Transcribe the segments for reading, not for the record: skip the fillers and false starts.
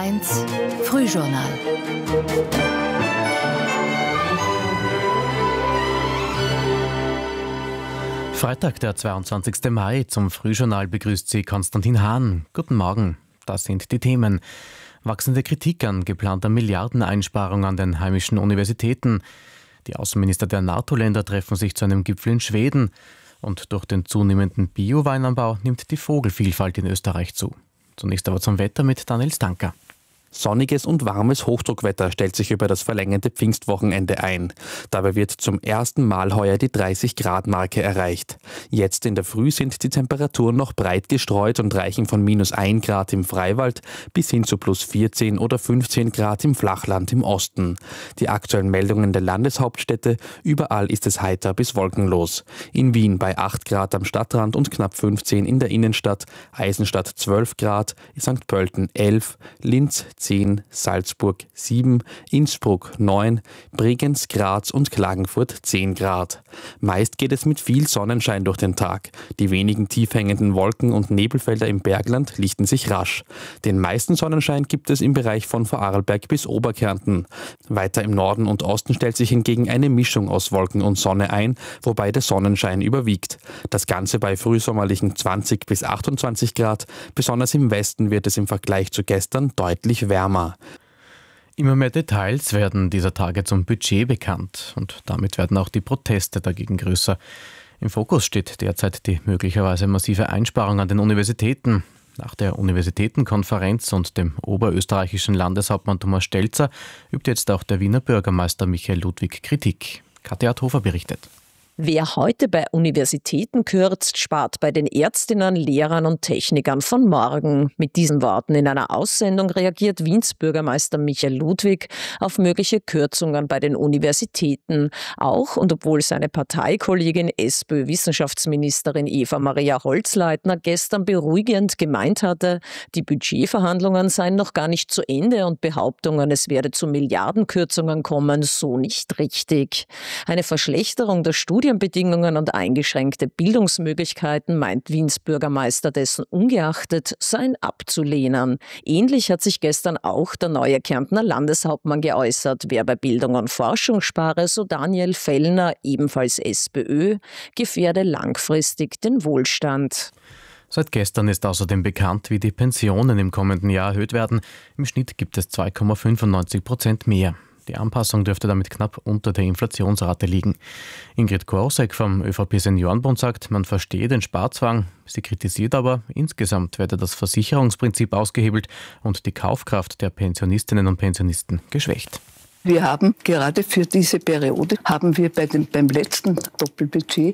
SWR1 Frühjournal. Freitag, der 22. Mai. Zum Frühjournal begrüßt Sie Konstantin Hahn. Guten Morgen. Das sind die Themen. Wachsende Kritik an geplanter Milliardeneinsparung an den heimischen Universitäten. Die Außenminister der NATO-Länder treffen sich zu einem Gipfel in Schweden. Und durch den zunehmenden Bio-Weinanbau nimmt die Vogelvielfalt in Österreich zu. Zunächst aber zum Wetter mit Daniel Stanker. Sonniges und warmes Hochdruckwetter stellt sich über das verlängerte Pfingstwochenende ein. Dabei wird zum ersten Mal heuer die 30-Grad-Marke erreicht. Jetzt in der Früh sind die Temperaturen noch breit gestreut und reichen von -1 Grad im Freiwald bis hin zu +14 oder 15 Grad im Flachland im Osten. Die aktuellen Meldungen der Landeshauptstädte: überall ist es heiter bis wolkenlos. In Wien bei 8 Grad am Stadtrand und knapp 15 in der Innenstadt, Eisenstadt 12 Grad, St. Pölten 11, Linz 10, Salzburg 7, Innsbruck 9, Bregenz, Graz und Klagenfurt 10 Grad. Meist geht es mit viel Sonnenschein durch den Tag. Die wenigen tief hängenden Wolken- und Nebelfelder im Bergland lichten sich rasch. Den meisten Sonnenschein gibt es im Bereich von Vorarlberg bis Oberkärnten. Weiter im Norden und Osten stellt sich hingegen eine Mischung aus Wolken und Sonne ein, wobei der Sonnenschein überwiegt. Das Ganze bei frühsommerlichen 20 bis 28 Grad. Besonders im Westen wird es im Vergleich zu gestern deutlich wärmer. Immer mehr Details werden dieser Tage zum Budget bekannt und damit werden auch die Proteste dagegen größer. Im Fokus steht derzeit die möglicherweise massive Einsparung an den Universitäten. Nach der Universitätenkonferenz und dem oberösterreichischen Landeshauptmann Thomas Stelzer übt jetzt auch der Wiener Bürgermeister Michael Ludwig Kritik. Katja Adhofer berichtet. Wer heute bei Universitäten kürzt, spart bei den Ärztinnen, Lehrern und Technikern von morgen. Mit diesen Worten in einer Aussendung reagiert Wiens Bürgermeister Michael Ludwig auf mögliche Kürzungen bei den Universitäten. Auch und obwohl seine Parteikollegin SPÖ-Wissenschaftsministerin Eva-Maria Holzleitner gestern beruhigend gemeint hatte, die Budgetverhandlungen seien noch gar nicht zu Ende und Behauptungen, es werde zu Milliardenkürzungen kommen, so nicht richtig. Eine Verschlechterung der Studienbedingungen und eingeschränkte Bildungsmöglichkeiten, meint Wiens Bürgermeister dessen ungeachtet, seien abzulehnen. Ähnlich hat sich gestern auch der neue Kärntner Landeshauptmann geäußert. Wer bei Bildung und Forschung spare, so Daniel Fellner, ebenfalls SPÖ, gefährde langfristig den Wohlstand. Seit gestern ist außerdem bekannt, wie die Pensionen im kommenden Jahr erhöht werden. Im Schnitt gibt es 2,95% mehr. Die Anpassung dürfte damit knapp unter der Inflationsrate liegen. Ingrid Korosek vom ÖVP-Seniorenbund sagt, man verstehe den Sparzwang. Sie kritisiert aber, insgesamt werde das Versicherungsprinzip ausgehebelt und die Kaufkraft der Pensionistinnen und Pensionisten geschwächt. Wir haben gerade für diese Periode, beim letzten Doppelbudget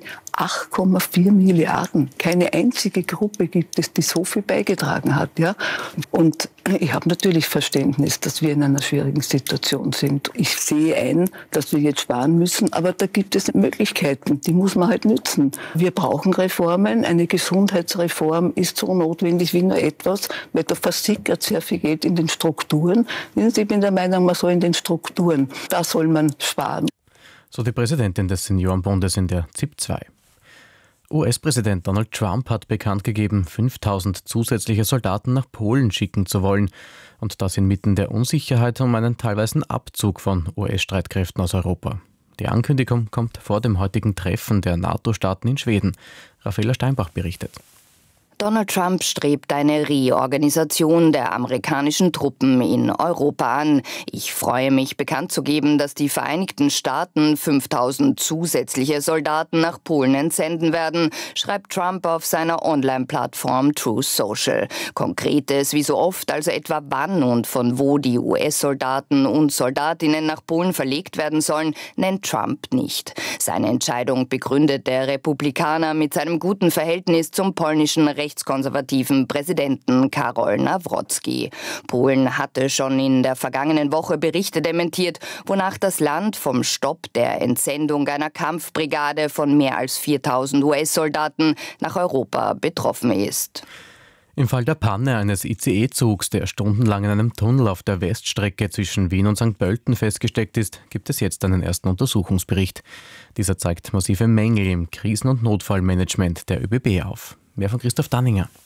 8,4 Milliarden. Keine einzige Gruppe gibt es, die so viel beigetragen hat. Ja? Und ich habe natürlich Verständnis, dass wir in einer schwierigen Situation sind. Ich sehe ein, dass wir jetzt sparen müssen, aber da gibt es Möglichkeiten, die muss man halt nützen. Wir brauchen Reformen. Eine Gesundheitsreform ist so notwendig wie nur etwas, weil da versickert sehr viel Geld in den Strukturen. Ich bin der Meinung, man soll in den Strukturen, da soll man sparen. So die Präsidentin des Seniorenbundes in der ZIP 2. US-Präsident Donald Trump hat bekannt gegeben, 5000 zusätzliche Soldaten nach Polen schicken zu wollen. Und das inmitten der Unsicherheit um einen teilweisen Abzug von US-Streitkräften aus Europa. Die Ankündigung kommt vor dem heutigen Treffen der NATO-Staaten in Schweden. Raffaella Steinbach berichtet. Donald Trump strebt eine Reorganisation der amerikanischen Truppen in Europa an. Ich freue mich, bekannt zu geben, dass die Vereinigten Staaten 5000 zusätzliche Soldaten nach Polen entsenden werden, schreibt Trump auf seiner Online-Plattform Truth Social. Konkretes, wie so oft, also etwa wann und von wo die US-Soldaten und Soldatinnen nach Polen verlegt werden sollen, nennt Trump nicht. Seine Entscheidung begründet der Republikaner mit seinem guten Verhältnis zum polnischen rechtskonservativen Präsidenten Karol Nawrocki. Polen hatte schon in der vergangenen Woche Berichte dementiert, wonach das Land vom Stopp der Entsendung einer Kampfbrigade von mehr als 4000 US-Soldaten nach Europa betroffen ist. Im Fall der Panne eines ICE-Zugs, der stundenlang in einem Tunnel auf der Weststrecke zwischen Wien und St. Pölten festgesteckt ist, gibt es jetzt einen ersten Untersuchungsbericht. Dieser zeigt massive Mängel im Krisen- und Notfallmanagement der ÖBB auf. Mehr von Christoph Danninger.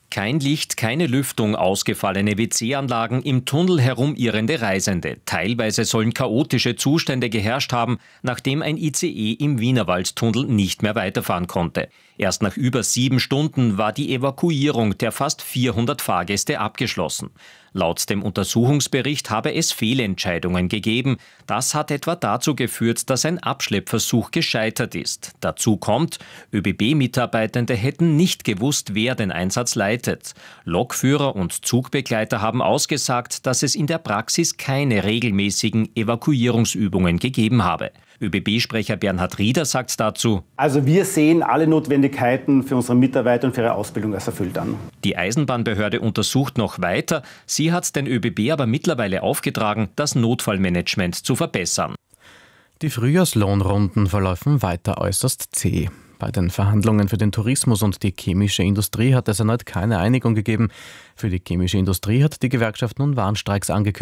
Kein Licht, keine Lüftung, ausgefallene WC-Anlagen, im Tunnel herumirrende Reisende. Teilweise sollen chaotische Zustände geherrscht haben, nachdem ein ICE im Wienerwaldtunnel nicht mehr weiterfahren konnte. Erst nach über 7 Stunden war die Evakuierung der fast 400 Fahrgäste abgeschlossen. Laut dem Untersuchungsbericht habe es Fehlentscheidungen gegeben. Das hat etwa dazu geführt, dass ein Abschleppversuch gescheitert ist. Dazu kommt, ÖBB-Mitarbeitende hätten nicht gewusst, wer den Einsatz leitet. Lokführer und Zugbegleiter haben ausgesagt, dass es in der Praxis keine regelmäßigen Evakuierungsübungen gegeben habe. ÖBB-Sprecher Bernhard Rieder sagt dazu: Also wir sehen alle Notwendigkeiten für unsere Mitarbeiter und für ihre Ausbildung als erfüllt an. Die Eisenbahnbehörde untersucht noch weiter. Sie hat den ÖBB aber mittlerweile aufgetragen, das Notfallmanagement zu verbessern. Die Frühjahrslohnrunden verlaufen weiter äußerst zäh. Bei den Verhandlungen für den Tourismus und die chemische Industrie hat es erneut keine Einigung gegeben. Für die chemische Industrie hat die Gewerkschaft nun Warnstreiks angekündigt.